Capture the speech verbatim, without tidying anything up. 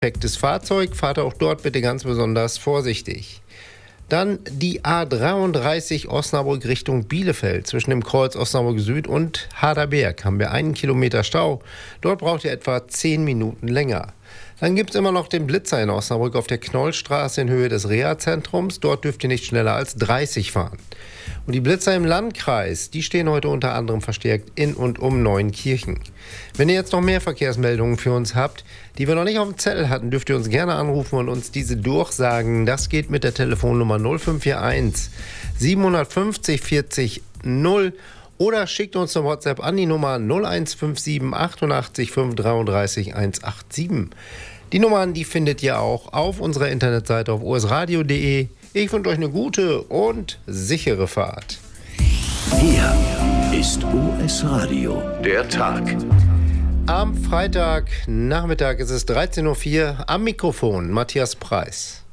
Perfektes Fahrzeug, fahrt auch dort bitte ganz besonders vorsichtig. Dann die A dreiunddreißig Osnabrück Richtung Bielefeld. Zwischen dem Kreuz Osnabrück Süd und Harderberg haben wir einen Kilometer Stau. Dort braucht ihr etwa zehn Minuten länger. Dann gibt es immer noch den Blitzer in Osnabrück auf der Knollstraße in Höhe des Reha-Zentrums. Dort dürft ihr nicht schneller als dreißig fahren. Und die Blitzer im Landkreis, die stehen heute unter anderem verstärkt in und um Neuenkirchen. Wenn ihr jetzt noch mehr Verkehrsmeldungen für uns habt, die wir noch nicht auf dem Zettel hatten, dürft ihr uns gerne anrufen und uns diese durchsagen. Das geht mit der Telefonnummer null fünf vier eins siebenhundertfünfzig vierzig null oder schickt uns eine WhatsApp an die Nummer null eins fünf sieben achtundachtzig fünf dreiunddreißig hundertsiebenundachtzig. Die Nummern, die findet ihr auch auf unserer Internetseite auf o s radio punkt de. Ich wünsche euch eine gute und sichere Fahrt. Hier ist O S Radio, der Tag. Am Freitagnachmittag ist es dreizehn Uhr vier, am Mikrofon Matthias Preis.